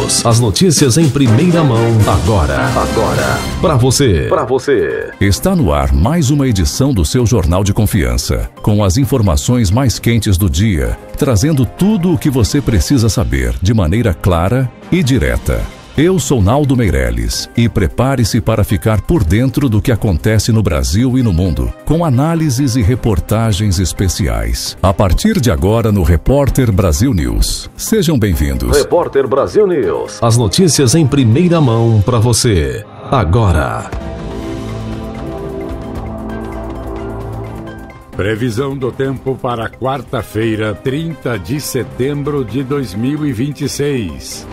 News. As notícias em primeira mão, agora. Para você. Está no ar mais uma edição do seu Jornal de Confiança, com as informações mais quentes do dia, trazendo tudo o que você precisa saber, de maneira clara e direta. Eu sou Naldo Meirelles e prepare-se para ficar por dentro do que acontece no Brasil e no mundo, com análises e reportagens especiais. A partir de agora no Repórter Brasil News. Sejam bem-vindos. Repórter Brasil News. As notícias em primeira mão para você. Agora. Previsão do tempo para quarta-feira, 30 de setembro de 2026.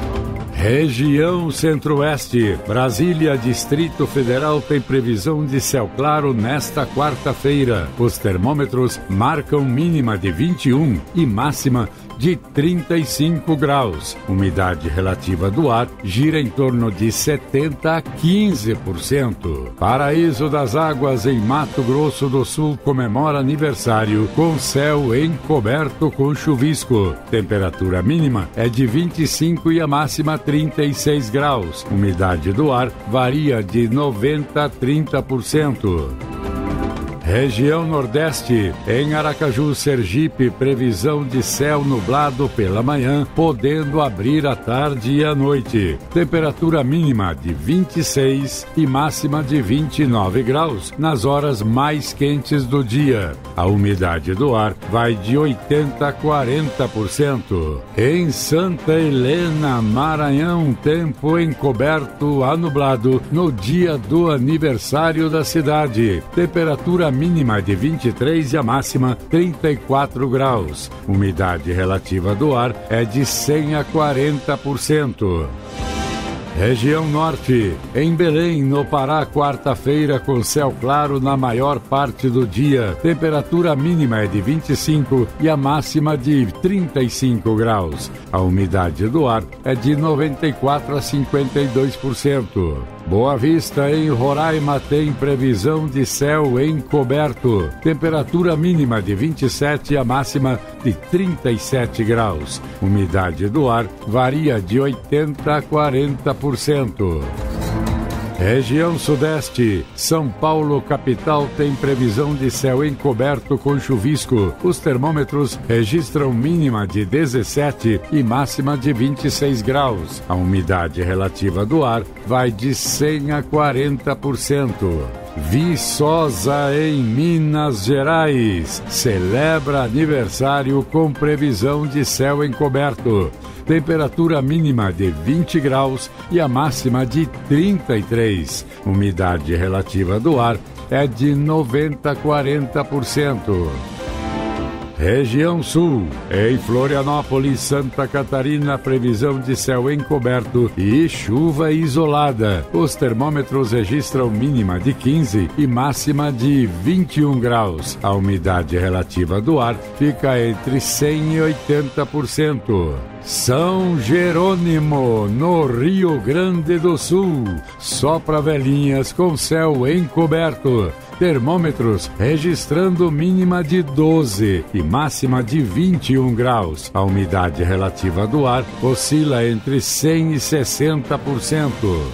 Região Centro-Oeste, Brasília, Distrito Federal tem previsão de céu claro nesta quarta-feira. Os termômetros marcam mínima de 21 e máxima de 35 graus. Umidade relativa do ar gira em torno de 70% a 15%. Paraíso das Águas, em Mato Grosso do Sul, comemora aniversário com céu encoberto com chuvisco. Temperatura mínima é de 25 e a máxima 36 graus. Umidade do ar varia de 90% a 30%. Região Nordeste, em Aracaju, Sergipe, previsão de céu nublado pela manhã, podendo abrir à tarde e à noite. Temperatura mínima de 26 e máxima de 29 graus nas horas mais quentes do dia. A umidade do ar vai de 80% a 40%. Em Santa Helena, Maranhão, tempo encoberto a nublado no dia do aniversário da cidade. Temperatura mínima de 23 e a máxima 34 graus. Umidade relativa do ar é de 100% a 40%. Região Norte, em Belém, no Pará, quarta-feira com céu claro na maior parte do dia. Temperatura mínima é de 25 e a máxima de 35 graus. A umidade do ar é de 94% a 52%. Boa Vista, em Roraima, tem previsão de céu encoberto. Temperatura mínima de 27 e a máxima de 37 graus. Umidade do ar varia de 80% a 40%. Região Sudeste, São Paulo, capital, tem previsão de céu encoberto com chuvisco. Os termômetros registram mínima de 17 e máxima de 26 graus. A umidade relativa do ar vai de 100% a 40%. Viçosa, em Minas Gerais, celebra aniversário com previsão de céu encoberto. Temperatura mínima de 20 graus e a máxima de 33. Umidade relativa do ar é de 90% a 40%. Região Sul, em Florianópolis, Santa Catarina, previsão de céu encoberto e chuva isolada. Os termômetros registram mínima de 15 e máxima de 21 graus. A umidade relativa do ar fica entre 100% e 80%. São Jerônimo, no Rio Grande do Sul, sopra velhinhas com céu encoberto. Termômetros registrando mínima de 12 e máxima de 21 graus. A umidade relativa do ar oscila entre 100% e 60%.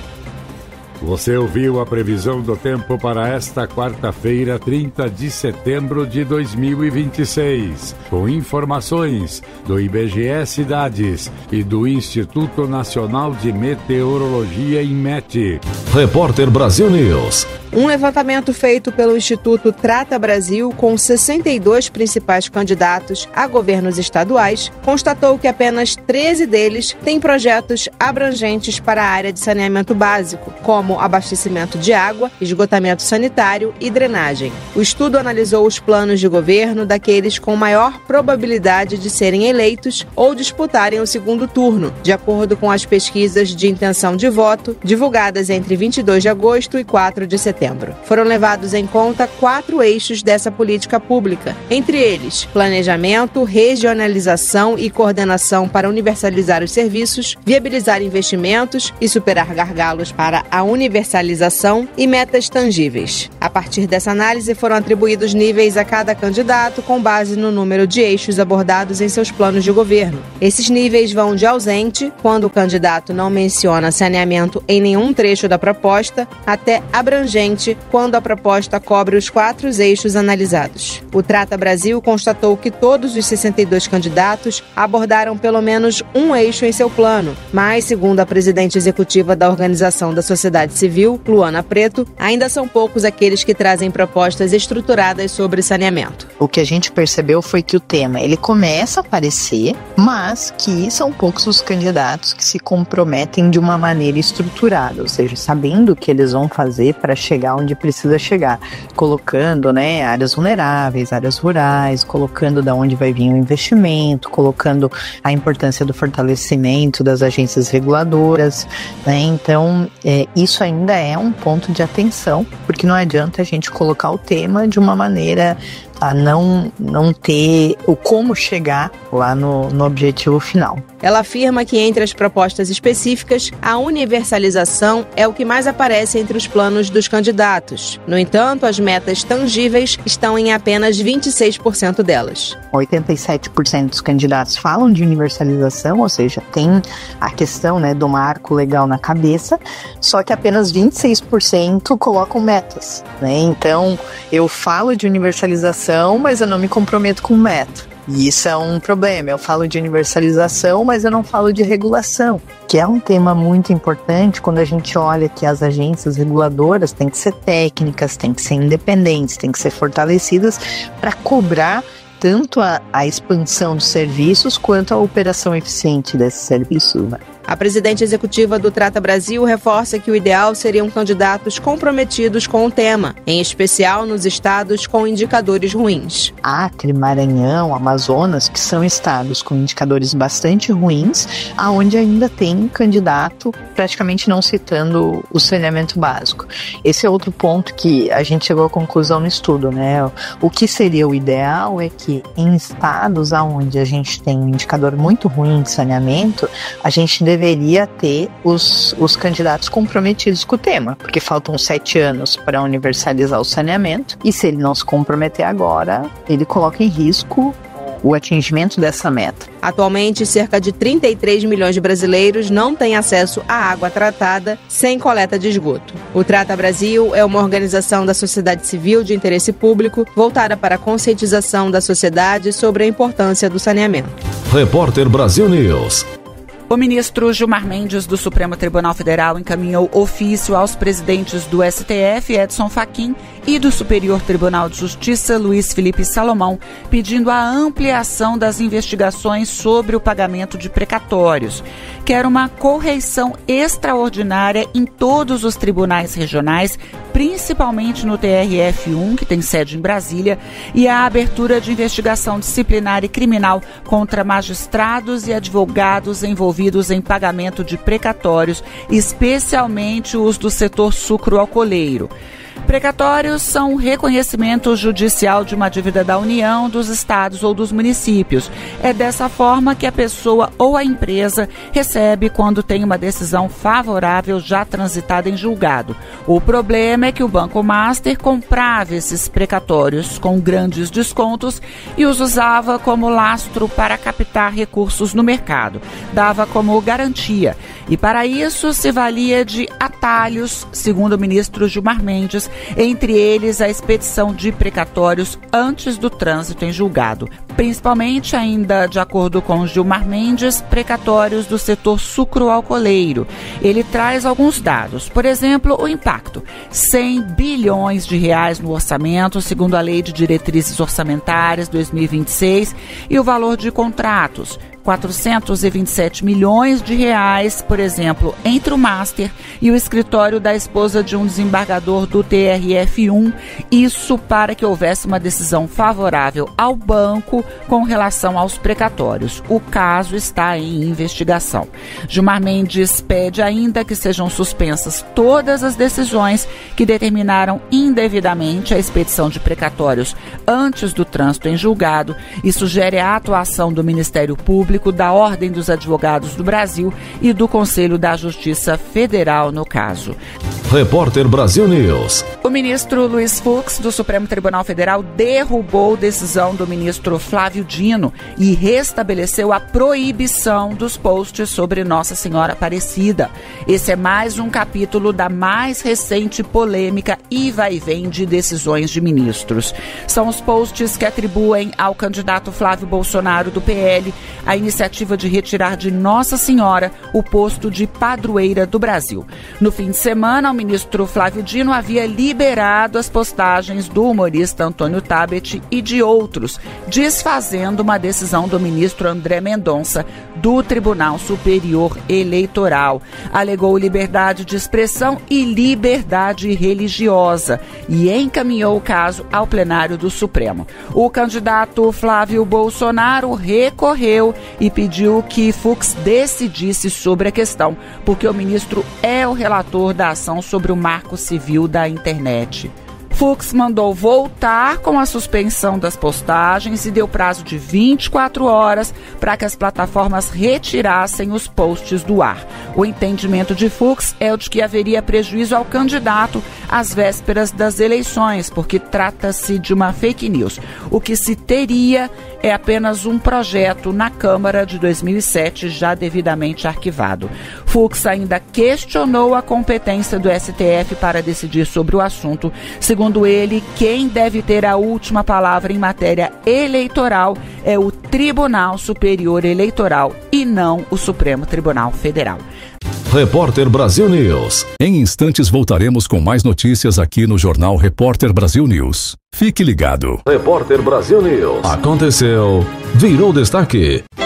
Você ouviu a previsão do tempo para esta quarta-feira, 30 de setembro de 2026, com informações do IBGE Cidades e do Instituto Nacional de Meteorologia, INMET. Repórter Brasil News. Um levantamento feito pelo Instituto Trata Brasil com 62 principais candidatos a governos estaduais constatou que apenas 13 deles têm projetos abrangentes para a área de saneamento básico, como abastecimento de água, esgotamento sanitário e drenagem. O estudo analisou os planos de governo daqueles com maior probabilidade de serem eleitos ou disputarem o segundo turno, de acordo com as pesquisas de intenção de voto divulgadas entre 22 de agosto e 4 de setembro. Foram levados em conta 4 eixos dessa política pública, entre eles planejamento, regionalização e coordenação para universalizar os serviços, viabilizar investimentos e superar gargalos para a universalização e metas tangíveis. A partir dessa análise, foram atribuídos níveis a cada candidato com base no número de eixos abordados em seus planos de governo. Esses níveis vão de ausente, quando o candidato não menciona saneamento em nenhum trecho da proposta, até abrangente, quando a proposta cobre os 4 eixos analisados. O Trata Brasil constatou que todos os 62 candidatos abordaram pelo menos um eixo em seu plano, mas, segundo a presidente executiva da Organização da Sociedade Civil, Luana Preto, ainda são poucos aqueles que trazem propostas estruturadas sobre saneamento. O que a gente percebeu foi que o tema ele começa a aparecer, mas que são poucos os candidatos que se comprometem de uma maneira estruturada, ou seja, sabendo o que eles vão fazer para chegar onde precisa chegar, colocando, áreas vulneráveis, áreas rurais, colocando da onde vai vir o investimento, colocando a importância do fortalecimento das agências reguladoras, Então, isso ainda é um ponto de atenção, porque não adianta a gente colocar o tema de uma maneira a não ter o como chegar lá no objetivo final. Ela afirma que entre as propostas específicas, a universalização é o que mais aparece entre os planos dos candidatos. No entanto, as metas tangíveis estão em apenas 26% delas. 87% dos candidatos falam de universalização, ou seja, tem a questão do marco legal na cabeça, só que apenas 26% colocam metas. Então, eu falo de universalização, mas eu não me comprometo com meta. E isso é um problema. Eu falo de universalização, mas eu não falo de regulação, que é um tema muito importante quando a gente olha que as agências reguladoras têm que ser técnicas, têm que ser independentes, têm que ser fortalecidas para cobrar tanto a expansão dos serviços quanto a operação eficiente desses serviços. A presidente executiva do Trata Brasil reforça que o ideal seriam candidatos comprometidos com o tema, em especial nos estados com indicadores ruins. Acre, Maranhão, Amazonas, que são estados com indicadores bastante ruins, aonde ainda tem candidato praticamente não citando o saneamento básico. Esse é outro ponto que a gente chegou à conclusão no estudo, O que seria o ideal é que em estados onde a gente tem um indicador muito ruim de saneamento, a gente deveria ter os candidatos comprometidos com o tema, porque faltam 7 anos para universalizar o saneamento, e se ele não se comprometer agora, ele coloca em risco o atingimento dessa meta. Atualmente, cerca de 33 milhões de brasileiros não têm acesso à água tratada sem coleta de esgoto. O Trata Brasil é uma organização da sociedade civil de interesse público voltada para a conscientização da sociedade sobre a importância do saneamento. Repórter Brasil News. O ministro Gilmar Mendes, do Supremo Tribunal Federal, encaminhou ofício aos presidentes do STF, Edson Fachin, e do Superior Tribunal de Justiça, Luiz Felipe Salomão, pedindo a ampliação das investigações sobre o pagamento de precatórios. Quer uma correição extraordinária em todos os tribunais regionais, principalmente no TRF1, que tem sede em Brasília, e a abertura de investigação disciplinar e criminal contra magistrados e advogados envolvidos em pagamento de precatórios, especialmente os do setor sucroalcooleiro. Precatórios são reconhecimento judicial de uma dívida da União, dos estados ou dos municípios. É dessa forma que a pessoa ou a empresa recebe quando tem uma decisão favorável já transitada em julgado. O problema é que o Banco Master comprava esses precatórios com grandes descontos e os usava como lastro para captar recursos no mercado. Dava como garantia. E para isso se valia de atalhos, segundo o ministro Gilmar Mendes, entre eles a expedição de precatórios antes do trânsito em julgado. Principalmente, ainda de acordo com Gilmar Mendes, precatórios do setor sucroalcooleiro. Ele traz alguns dados. Por exemplo, o impacto: 100 bilhões de reais no orçamento, segundo a Lei de Diretrizes Orçamentárias 2026, e o valor de contratos: 427 milhões de reais, por exemplo, entre o Master e o escritório da esposa de um desembargador do TRF1, isso para que houvesse uma decisão favorável ao banco com relação aos precatórios. O caso está em investigação. Gilmar Mendes pede ainda que sejam suspensas todas as decisões que determinaram indevidamente a expedição de precatórios antes do trânsito em julgado e sugere a atuação do Ministério Público, da Ordem dos Advogados do Brasil e do Conselho da Justiça Federal no caso. Repórter Brasil News. O ministro Luiz Fux, do Supremo Tribunal Federal, derrubou decisão do ministro Flávio Dino e restabeleceu a proibição dos posts sobre Nossa Senhora Aparecida. Esse é mais um capítulo da mais recente polêmica e vai-vem de decisões de ministros. São os posts que atribuem ao candidato Flávio Bolsonaro, do PL, a iniciativa de retirar de Nossa Senhora o posto de padroeira do Brasil. No fim de semana, o ministro Flávio Dino havia liberado as postagens do humorista Antônio Tabet e de outros, desfazendo uma decisão do ministro André Mendonça do Tribunal Superior Eleitoral. Alegou liberdade de expressão e liberdade religiosa e encaminhou o caso ao plenário do Supremo. O candidato Flávio Bolsonaro recorreu e pediu que Fux decidisse sobre a questão, porque o ministro é o relator da ação sobre o Marco Civil da Internet. Fux mandou voltar com a suspensão das postagens e deu prazo de 24 horas para que as plataformas retirassem os posts do ar. O entendimento de Fux é o de que haveria prejuízo ao candidato às vésperas das eleições, porque trata-se de uma fake news. O que se teria é apenas um projeto na Câmara de 2007, já devidamente arquivado. Fux ainda questionou a competência do STF para decidir sobre o assunto. Segundo ele, quem deve ter a última palavra em matéria eleitoral é o Tribunal Superior Eleitoral e não o Supremo Tribunal Federal. Repórter Brasil News. Em instantes voltaremos com mais notícias aqui no Jornal Repórter Brasil News. Fique ligado. Repórter Brasil News. Aconteceu, virou destaque.